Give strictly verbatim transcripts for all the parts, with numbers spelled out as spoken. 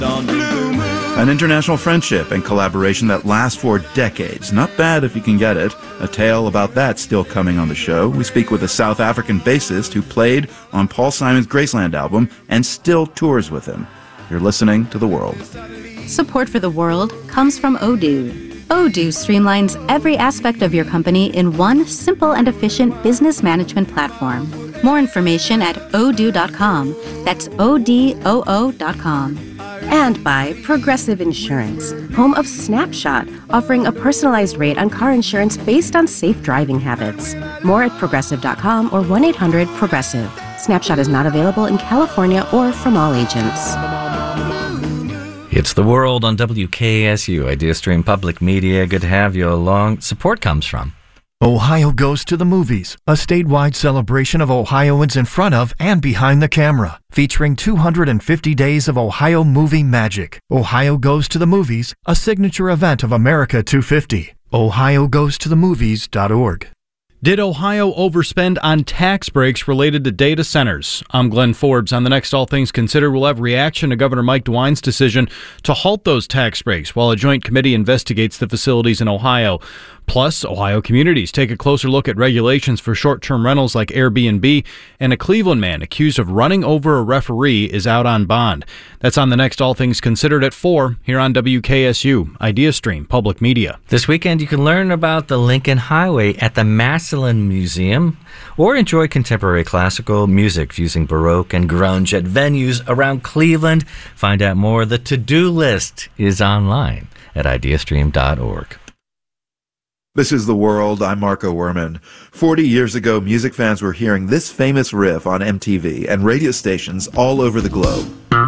An international friendship and collaboration that lasts for decades. Not bad if you can get it. A tale about that still coming on the show. We speak with a South African bassist who played on Paul Simon's Graceland album and still tours with him. You're listening to The World. Support for The World comes from Odoo. Odoo streamlines every aspect of your company in one simple and efficient business management platform. More information at odoo dot com. That's O D O O dot com. And by Progressive Insurance, home of Snapshot, offering a personalized rate on car insurance based on safe driving habits. More at progressive dot com or one eight hundred progressive. Snapshot is not available in California or from all agents. It's The World on W K S U, IdeaStream Public Media. Good to have you along. Support comes from Ohio Goes to the Movies, a statewide celebration of Ohioans in front of and behind the camera, featuring two hundred fifty days of Ohio movie magic. Ohio Goes to the Movies, a signature event of America two fifty. ohio goes to the movies dot org. Did Ohio overspend on tax breaks related to data centers? I'm Glenn Forbes. On the next All Things Considered, we'll have reaction to Governor Mike DeWine's decision to halt those tax breaks while a joint committee investigates the facilities in Ohio. Plus, Ohio communities take a closer look at regulations for short-term rentals like Airbnb, and a Cleveland man accused of running over a referee is out on bond. That's on the next All Things Considered at four here on W K S U, IdeaStream Public Media. This weekend, you can learn about the Lincoln Highway at the Massillon Museum or enjoy contemporary classical music fusing Baroque and grunge at venues around Cleveland. Find out more. The to-do list is online at ideastream dot org. This is The World. I'm Marco Werman. Forty years ago, music fans were hearing this famous riff on M T V and radio stations all over the globe.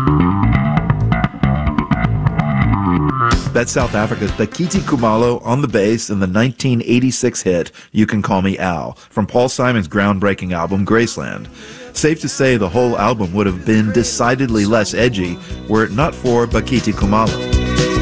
That's South Africa's Bakiti Kumalo on the bass in the nineteen eighty-six hit You Can Call Me Al from Paul Simon's groundbreaking album Graceland. Safe to say the whole album would have been decidedly less edgy were it not for Bakiti Kumalo.